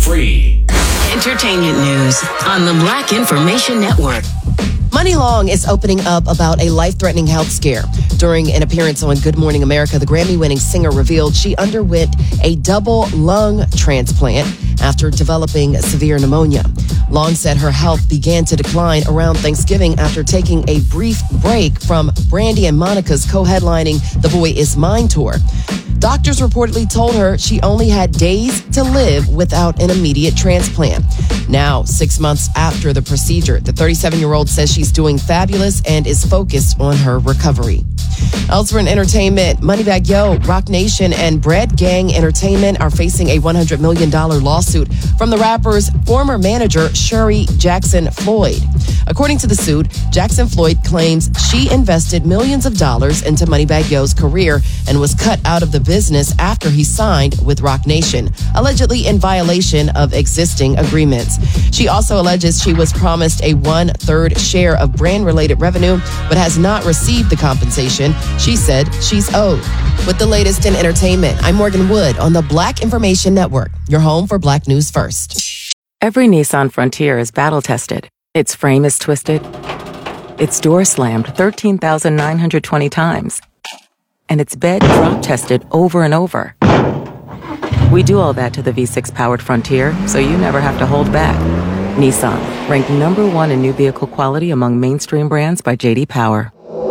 free. Entertainment news on the Black Information Network. Money Long is opening up about a life-threatening health scare. During an appearance on Good Morning America, the Grammy-winning singer revealed she underwent a double lung transplant after developing severe pneumonia. Long said her health began to decline around Thanksgiving after taking a brief break from Brandy and Monica's co-headlining The Boy Is Mine tour. Doctors reportedly told her she only had days to live without an immediate transplant. Now, 6 months after the procedure, the 37-year-old says she's doing fabulous and is focused on her recovery. Elsewhere in entertainment, Moneybagg Yo, Roc Nation, and Bread Gang Entertainment are facing a $100 million lawsuit from the rapper's former manager, Shuri Jackson Floyd. According to the suit, Jackson Floyd claims she invested millions of dollars into Moneybagg Yo's career and was cut out of the business after he signed with Roc Nation, allegedly in violation of existing agreements. She also alleges she was promised a 1/3 share of brand-related revenue, but has not received the compensation she said she's owed. With the latest in entertainment, I'm Morgan Wood on the Black Information Network, your home for Black News First. Every Nissan Frontier is battle-tested. Its frame is twisted. Its door slammed 13,920 times. And its bed drop-tested over and over. We do all that to the V6-powered Frontier, so you never have to hold back. Nissan, ranked #1 in new vehicle quality among mainstream brands by J.D. Power.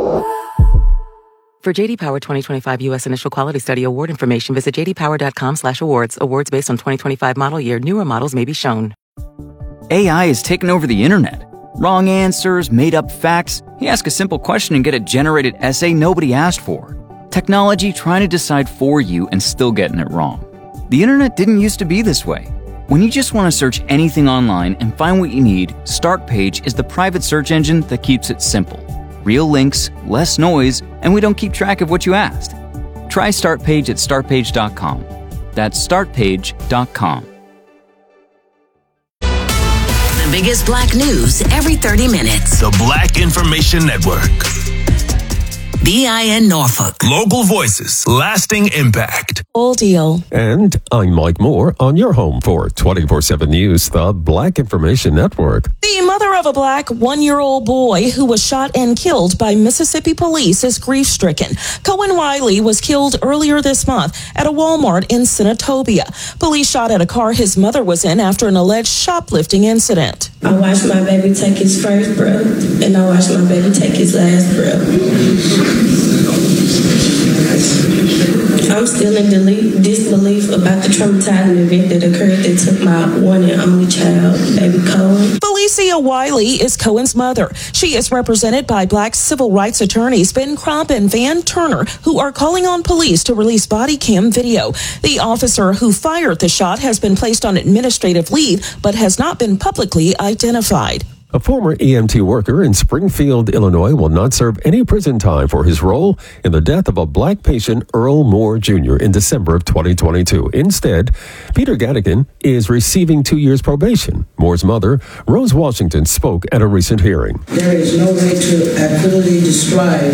For J.D. Power 2025 U.S. Initial Quality Study award information, visit jdpower.com/awards. Awards based on 2025 model year. Newer models may be shown. AI has taken over the internet. Wrong answers, made-up facts. You ask a simple question and get a generated essay nobody asked for. Technology trying to decide for you and still getting it wrong. The internet didn't used to be this way. When you just want to search anything online and find what you need, Startpage is the private search engine that keeps it simple. Real links, less noise, and we don't keep track of what you asked. Try Startpage at startpage.com. That's startpage.com. The biggest Black news every 30 minutes. The Black Information Network. BIN Norfolk. Local voices, lasting impact. All deal. And I'm Mike Moore on your home for 24/7 News, the Black Information Network. The mother of a black 1-year-old boy who was shot and killed by Mississippi police is grief-stricken. Cohen Wiley was killed earlier this month at a Walmart in Senatobia. Police shot at a car his mother was in after an alleged shoplifting incident. I watched my baby take his first breath, and I watched my baby take his last breath. I'm still in disbelief about the traumatizing event that occurred that took my one and only child, baby Cohen. Felicia Wiley is Cohen's mother. She is represented by black civil rights attorneys Ben Crump and Van Turner, who are calling on police to release body cam video. The officer who fired the shot has been placed on administrative leave, but has not been publicly identified. A former EMT worker in Springfield, Illinois, will not serve any prison time for his role in the death of a black patient, Earl Moore Jr., in December of 2022. Instead, Peter Gadigan is receiving 2 years probation. Moore's mother, Rose Washington, spoke at a recent hearing. There is no way to accurately describe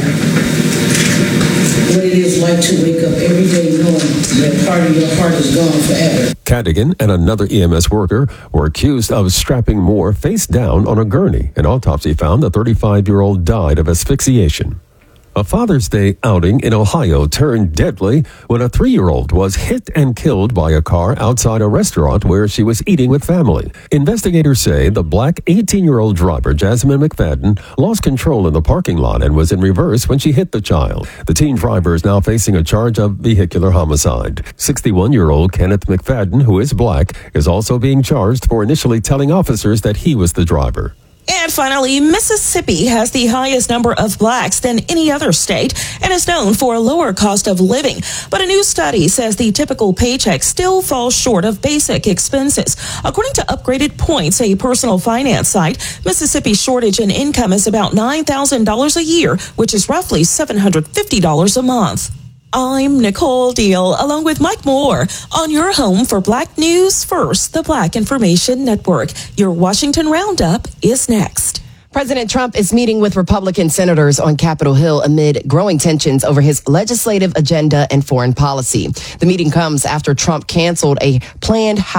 what it is like to wake up every day knowing that part of your heart is gone forever. Gadigan and another EMS worker were accused of strapping Moore face down on a gurney. An autopsy found the 35-year-old died of asphyxiation. A Father's Day outing in Ohio turned deadly when a 3-year-old was hit and killed by a car outside a restaurant where she was eating with family. Investigators say the black 18-year-old driver, Jasmine McFadden, lost control in the parking lot and was in reverse when she hit the child. The teen driver is now facing a charge of vehicular homicide. 61-year-old Kenneth McFadden, who is black, is also being charged for initially telling officers that he was the driver. And finally, Mississippi has the highest number of blacks than any other state and is known for a lower cost of living. But a new study says the typical paycheck still falls short of basic expenses. According to Upgraded Points, a personal finance site, Mississippi's shortage in income is about $9,000 a year, which is roughly $750 a month. I'm Nicole Deal, along with Mike Moore, on your home for Black News First, the Black Information Network. Your Washington Roundup is next. President Trump is meeting with Republican senators on Capitol Hill amid growing tensions over his legislative agenda and foreign policy. The meeting comes after Trump canceled a planned